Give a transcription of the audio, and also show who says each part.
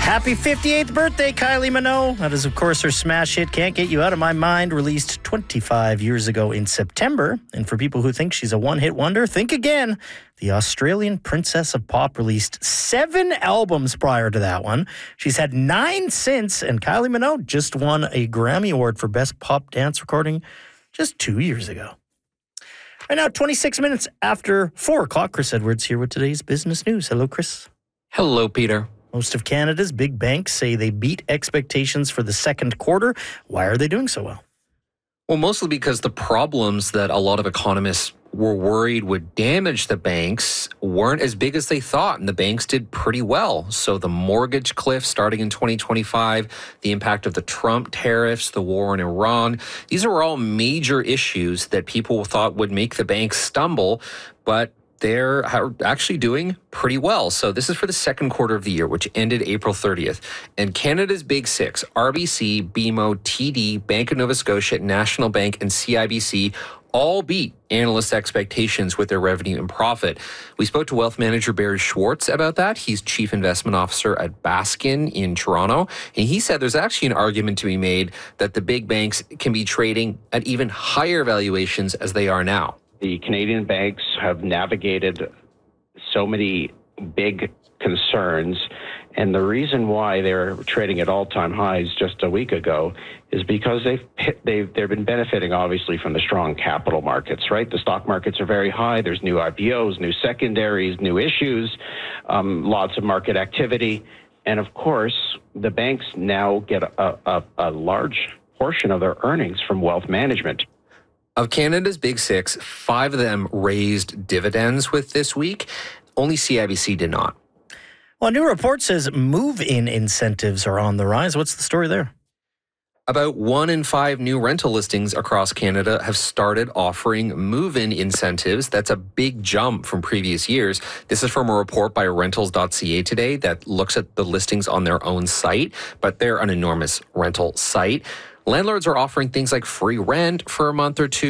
Speaker 1: Happy 58th birthday, Kylie Minogue. That is, of course, her smash hit, Can't Get You Out of My Mind, released 25 years ago in September. And for people who think she's a one-hit wonder, think again. The Australian Princess of Pop released 7 albums prior to that one. She's had 9 since, and Kylie Minogue just won a Grammy Award for Best Pop Dance Recording just 2 years ago. Right now, 26 minutes after 4 o'clock, Chris Edwards here with today's business news. Hello, Chris.
Speaker 2: Hello, Peter.
Speaker 1: Most of Canada's big banks say they beat expectations for the second quarter. Why are they doing so well?
Speaker 2: Well, mostly because the problems that a lot of economists were worried would damage the banks weren't as big as they thought, and the banks did pretty well. So the mortgage cliff starting in 2025, the impact of the Trump tariffs, the war in Iran, these are all major issues that people thought would make the banks stumble, but they're actually doing pretty well. So this is for the second quarter of the year, which ended April 30th. And Canada's Big Six, RBC, BMO, TD, Bank of Nova Scotia, National Bank, and CIBC all beat analyst expectations with their revenue and profit. We spoke to wealth manager Barry Schwartz about that. He's chief investment officer at Baskin in Toronto. And he said there's actually an argument to be made that the big banks can be trading at even higher valuations as they are now.
Speaker 3: The Canadian banks have navigated so many big concerns, and the reason why they're trading at all-time highs just a week ago is because they've been benefiting, obviously, from the strong capital markets, right? The stock markets are very high. There's new IPOs, new secondaries, new issues, lots of market activity. And, of course, the banks now get a large portion of their earnings from wealth management.
Speaker 2: Of Canada's Big Six, 5 of them raised dividends with this week. Only CIBC did not.
Speaker 1: Well, a new report says move-in incentives are on the rise. What's the story there?
Speaker 2: About 1 in 5 new rental listings across Canada have started offering move-in incentives. That's a big jump from previous years. This is from a report by rentals.ca today that looks at the listings on their own site, but they're an enormous rental site. Landlords are offering things like free rent for a month or two.